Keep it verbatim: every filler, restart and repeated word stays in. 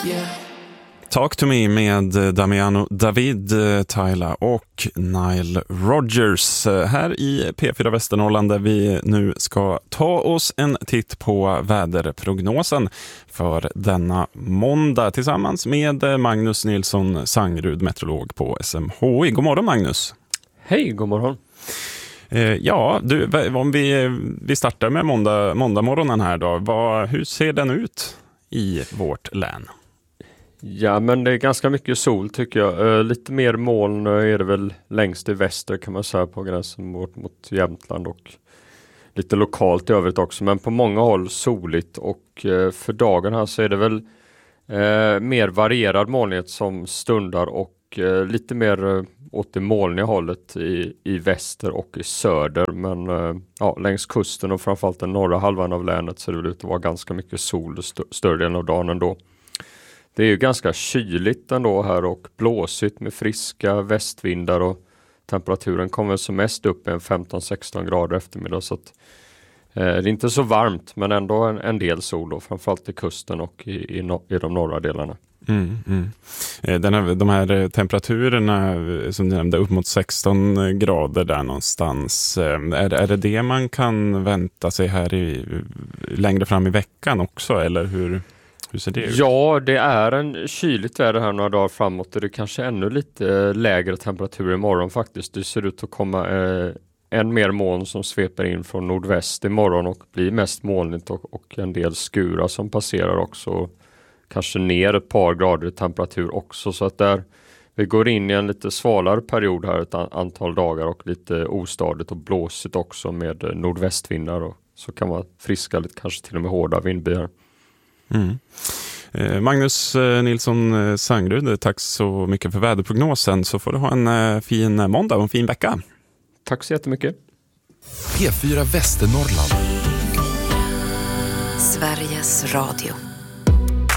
Yeah. Talk to me med Damiano David, Tyla och Nile Rodgers här i P fyra Västernorrland, där vi nu ska ta oss en titt på väderprognosen för denna måndag tillsammans med Magnus Nilsson Sangrud, meteorolog på S M H I. God morgon Magnus. Hej, god morgon. Eh, ja, du, om vi, vi startar med måndag, måndag morgonen här då. Vad, hur ser den ut i vårt län? Ja, men det är ganska mycket sol tycker jag. Eh, lite mer moln är det väl längst i väster kan man säga, på gränsen mot, mot Jämtland och lite lokalt i övrigt också. Men på många håll soligt, och eh, för dagen här så är det väl eh, mer varierad molnighet som stundar, och eh, lite mer eh, åt det molniga hållet i, i väster och i söder. Men eh, ja, längs kusten och framförallt den norra halvan av länet ser det väl ut att vara ganska mycket sol st- större delen av dagen ändå. Det är ju ganska kyligt ändå här och blåsigt med friska västvindar, och temperaturen kommer som mest upp en femton sexton grader eftermiddag, så att, eh, det är inte så varmt men ändå en, en del sol då, framförallt i kusten och i, i, no, i de norra delarna. Mm, mm. Den här, de här temperaturerna som du nämnde, upp mot sexton grader där någonstans, är, är det det man kan vänta sig här i, längre fram i veckan också, eller hur? Hur ser det ut? Ja, det är en kyligt väder här några dagar framåt, och det är kanske ännu lite lägre temperaturer imorgon faktiskt. Det ser ut att komma eh, än mer moln som sveper in från nordväst imorgon och blir mest molnigt, och, och en del skurar som passerar också. Kanske ner ett par grader i temperatur också, så att där vi går in i en lite svalare period här ett antal dagar, och lite ostadigt och blåsigt också med nordvästvindar, och så kan man friska lite, kanske till och med hårda vindbyar. Mm. Eh, Magnus eh, Nilsson eh, Sangrud, tack så mycket för väderprognosen, så får du ha en eh, fin måndag och en fin vecka. Tack så jättemycket. P fyra Västernorrland. Sveriges Radio.